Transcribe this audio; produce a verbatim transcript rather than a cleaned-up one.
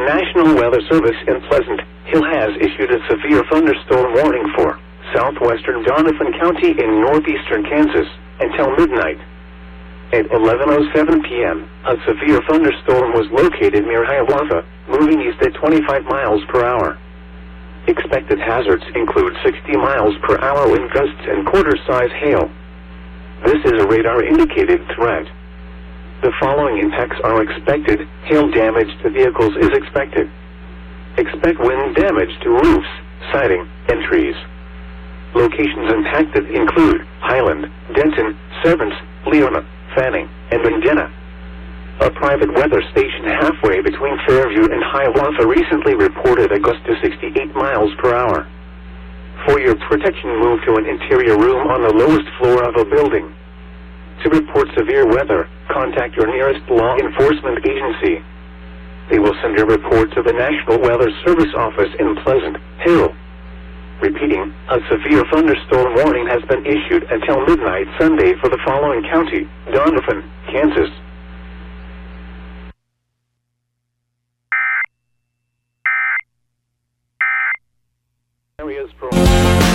National Weather Service in Pleasant Hill has issued a severe thunderstorm warning for southwestern Donovan County in northeastern Kansas until midnight. At eleven oh seven p m, a severe thunderstorm was located near Hiawatha, moving east at twenty-five miles per hour. Expected hazards include sixty miles per hour wind gusts and quarter-size hail. This is a radar-indicated threat. The following impacts are expected. Hail damage to vehicles is expected. Expect wind damage to roofs, siding, and trees. Locations impacted include Highland, Denton, Severance, Leona, Fanning, and Indiana. A private weather station halfway between Fairview and Hiawatha recently reported a gust to sixty-eight miles per hour. For your protection, move to an interior room on the lowest floor of a building. To report severe weather, contact your nearest law enforcement agency. They will send your report to the National Weather Service office in Pleasant Hill. Repeating, a severe thunderstorm warning has been issued until midnight Sunday for the following county: Donovan, Kansas. Areas pro